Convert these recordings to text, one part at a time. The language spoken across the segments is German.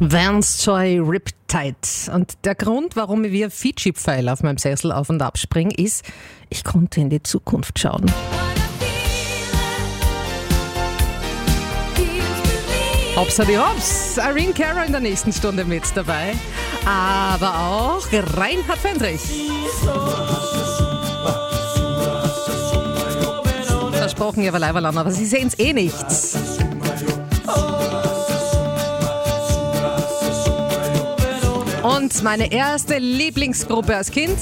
Vans Joy Riptide. Und der Grund, warum ich wie ein Fiji-Pfeil auf meinem Sessel auf und ab springe, ist, ich konnte in die Zukunft schauen. Hops die Hops, Irene Cara in der nächsten Stunde mit dabei. Aber auch Reinhard Fendrich. Versprochen, ihr war Leiberland, aber Sie sehen es eh nichts. Und meine erste Lieblingsgruppe als Kind.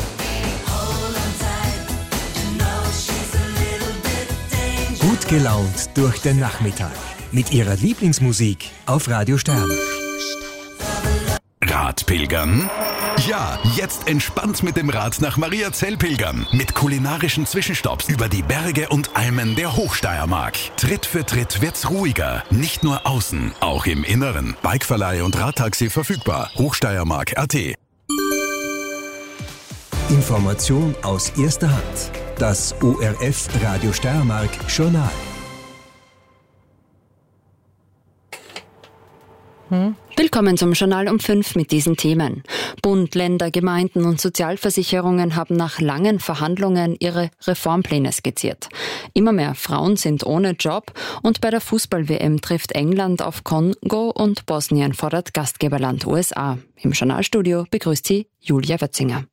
Gut gelaunt durch den Nachmittag. Mit ihrer Lieblingsmusik auf Radio Stern. Radpilgern? Ja, jetzt entspannt mit dem Rad nach Mariazell pilgern. Mit kulinarischen Zwischenstopps über die Berge und Almen der Hochsteiermark. Tritt für Tritt wird's ruhiger. Nicht nur außen, auch im Inneren. Bikeverleih und Radtaxi verfügbar. Hochsteiermark.at. Information aus erster Hand. Das ORF Radio Steiermark Journal. Willkommen zum Journal um 5 mit diesen Themen. Bund, Länder, Gemeinden und Sozialversicherungen haben nach langen Verhandlungen ihre Reformpläne skizziert. Immer mehr Frauen sind ohne Job und bei der Fußball-WM trifft England auf Kongo und Bosnien fordert Gastgeberland USA. Im Journalstudio begrüßt sie Julia Wötzinger.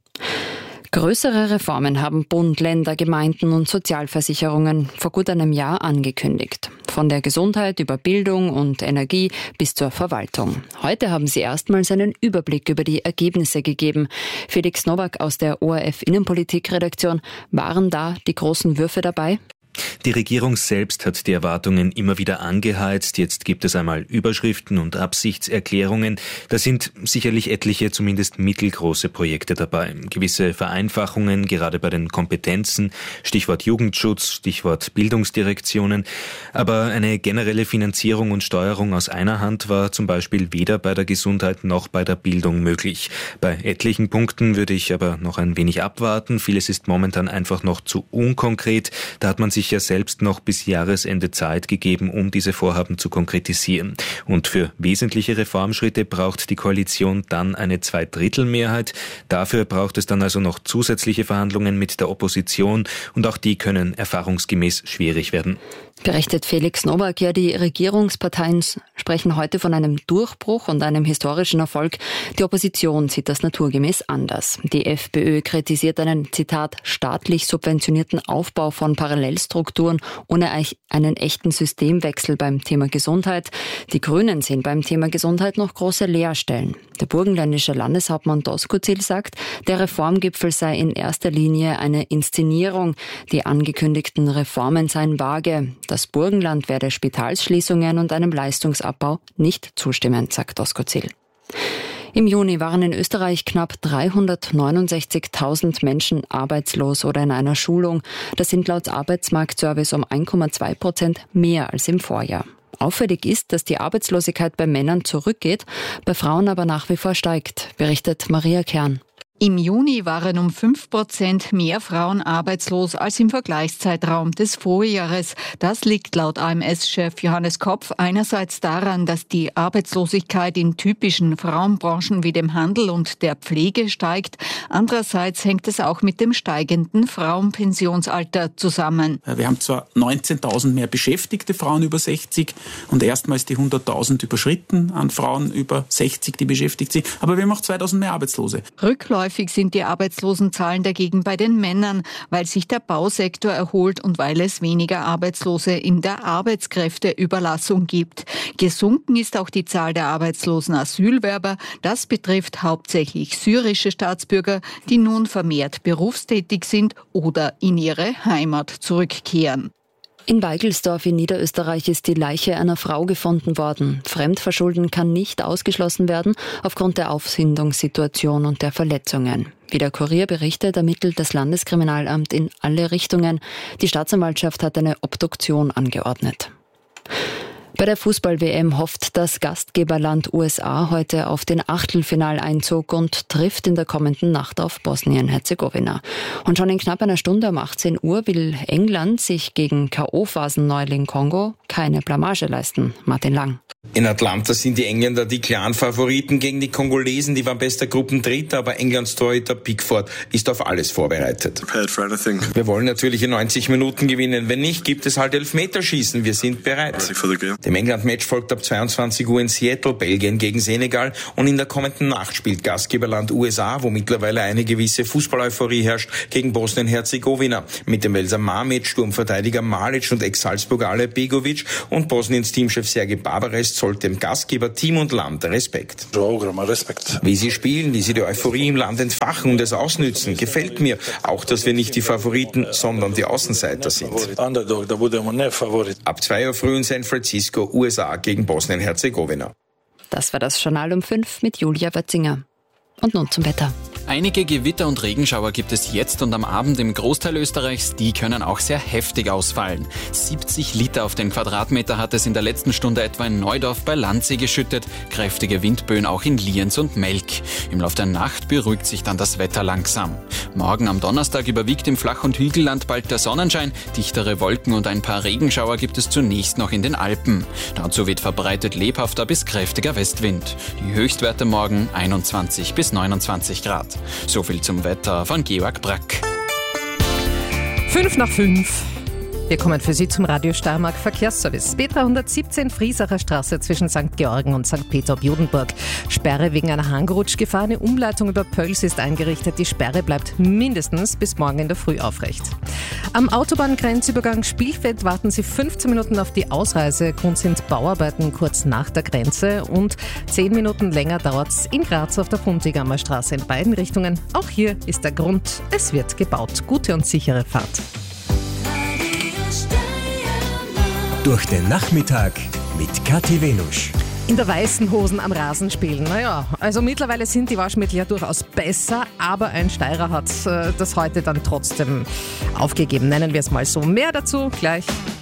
Größere Reformen haben Bund, Länder, Gemeinden und Sozialversicherungen vor gut einem Jahr angekündigt. Von der Gesundheit über Bildung und Energie bis zur Verwaltung. Heute haben sie erstmals einen Überblick über die Ergebnisse gegeben. Felix Nowak aus der ORF Innenpolitik-Redaktion. Waren da die großen Würfe dabei? Die Regierung selbst hat die Erwartungen immer wieder angeheizt. Jetzt gibt es einmal Überschriften und Absichtserklärungen. Da sind sicherlich etliche, zumindest mittelgroße Projekte dabei. Gewisse Vereinfachungen, gerade bei den Kompetenzen, Stichwort Jugendschutz, Stichwort Bildungsdirektionen. Aber eine generelle Finanzierung und Steuerung aus einer Hand war zum Beispiel weder bei der Gesundheit noch bei der Bildung möglich. Bei etlichen Punkten würde ich aber noch ein wenig abwarten. Vieles ist momentan einfach noch zu unkonkret. Da hat man sich ja selbst noch bis Jahresende Zeit gegeben, um diese Vorhaben zu konkretisieren. Und für wesentliche Reformschritte braucht die Koalition dann eine Zweidrittelmehrheit. Dafür braucht es dann also noch zusätzliche Verhandlungen mit der Opposition und auch die können erfahrungsgemäß schwierig werden. Berichtet Felix Nowak. Ja, die Regierungsparteien sprechen heute von einem Durchbruch und einem historischen Erfolg. Die Opposition sieht das naturgemäß anders. Die FPÖ kritisiert einen, Zitat, staatlich subventionierten Aufbau von Parallelstrukturen ohne einen echten Systemwechsel beim Thema Gesundheit. Die Grünen sehen beim Thema Gesundheit noch große Leerstellen. Der burgenländische Landeshauptmann Doskozil sagt, der Reformgipfel sei in erster Linie eine Inszenierung. Die angekündigten Reformen seien vage. Das Burgenland werde Spitalsschließungen und einem Leistungsabbau nicht zustimmen, sagt Doskozil. Im Juni waren in Österreich knapp 369.000 Menschen arbeitslos oder in einer Schulung. Das sind laut Arbeitsmarktservice um 1,2% mehr als im Vorjahr. Auffällig ist, dass die Arbeitslosigkeit bei Männern zurückgeht, bei Frauen aber nach wie vor steigt, berichtet Maria Kern. Im Juni waren um 5% mehr Frauen arbeitslos als im Vergleichszeitraum des Vorjahres. Das liegt laut AMS-Chef Johannes Kopf einerseits daran, dass die Arbeitslosigkeit in typischen Frauenbranchen wie dem Handel und der Pflege steigt. Andererseits hängt es auch mit dem steigenden Frauenpensionsalter zusammen. Wir haben zwar 19.000 mehr beschäftigte Frauen über 60 und erstmals die 100.000 überschritten an Frauen über 60, die beschäftigt sind, aber wir haben auch 2.000 mehr Arbeitslose. Rückläufig sind die Arbeitslosenzahlen dagegen bei den Männern, weil sich der Bausektor erholt und weil es weniger Arbeitslose in der Arbeitskräfteüberlassung gibt. Gesunken ist auch die Zahl der arbeitslosen Asylwerber. Das betrifft hauptsächlich syrische Staatsbürger, die nun vermehrt berufstätig sind oder in ihre Heimat zurückkehren. In Weigelsdorf in Niederösterreich ist die Leiche einer Frau gefunden worden. Fremdverschulden kann nicht ausgeschlossen werden aufgrund der Auffindungssituation und der Verletzungen. Wie der Kurier berichtet, ermittelt das Landeskriminalamt in alle Richtungen. Die Staatsanwaltschaft hat eine Obduktion angeordnet. Bei der Fußball-WM hofft das Gastgeberland USA heute auf den Achtelfinaleinzug und trifft in der kommenden Nacht auf Bosnien-Herzegowina. Und schon in knapp einer Stunde um 18 Uhr will England sich gegen K.O.-Phasenneuling Kongo keine Blamage leisten. Martin Lang. In Atlanta sind die Engländer die klaren Favoriten gegen die Kongolesen. Die waren bester Gruppendritter, aber Englands Torhüter Pickford ist auf alles vorbereitet. Wir wollen natürlich in 90 Minuten gewinnen. Wenn nicht, gibt es halt Elfmeterschießen. Wir sind bereit. Dem England-Match folgt ab 22 Uhr in Seattle Belgien gegen Senegal und in der kommenden Nacht spielt Gastgeberland USA, wo mittlerweile eine gewisse Fußball-Euphorie herrscht, gegen Bosnien-Herzegowina. Mit dem Welser Mamic, Sturmverteidiger Malic und Ex-Salzburger Alep Begovic und Bosniens Teamchef Sergej Barbares zollt dem Gastgeber Team und Land Respekt. Wie sie spielen, wie sie die Euphorie im Land entfachen und es ausnützen, gefällt mir. Auch, dass wir nicht die Favoriten, sondern die Außenseiter sind. Ab 2 Uhr früh in San Francisco, USA gegen Bosnien-Herzegowina. Das war das Journal um 5 mit Julia Wötzinger. Und nun zum Wetter. Einige Gewitter und Regenschauer gibt es jetzt und am Abend im Großteil Österreichs. Die können auch sehr heftig ausfallen. 70 Liter auf den Quadratmeter hat es in der letzten Stunde etwa in Neudorf bei Landsee geschüttet. Kräftige Windböen auch in Lienz und Melk. Im Laufe der Nacht beruhigt sich dann das Wetter langsam. Morgen am Donnerstag überwiegt im Flach- und Hügelland bald der Sonnenschein. Dichtere Wolken und ein paar Regenschauer gibt es zunächst noch in den Alpen. Dazu weht verbreitet lebhafter bis kräftiger Westwind. Die Höchstwerte morgen 21 bis 29 Grad. So viel zum Wetter von Georg Brack. 5 nach 5. Wir kommen für Sie zum Radio Steiermark Verkehrsservice. B317 Friesacher Straße zwischen St. Georgen und St. Peter ob Judenburg. Sperre wegen einer Hangrutschgefahr. Eine Umleitung über Pöls ist eingerichtet. Die Sperre bleibt mindestens bis morgen in der Früh aufrecht. Am Autobahngrenzübergang Spielfeld warten Sie 15 Minuten auf die Ausreise. Grund sind Bauarbeiten kurz nach der Grenze und 10 Minuten länger dauert es in Graz auf der Puntigammer Straße in beiden Richtungen. Auch hier ist der Grund, es wird gebaut. Gute und sichere Fahrt. Durch den Nachmittag mit Kathi Venusch. In der weißen Hosen am Rasen spielen. Naja, also mittlerweile sind die Waschmittel ja durchaus besser, aber ein Steirer hat das heute dann trotzdem aufgegeben. Nennen wir es mal so. Mehr dazu gleich.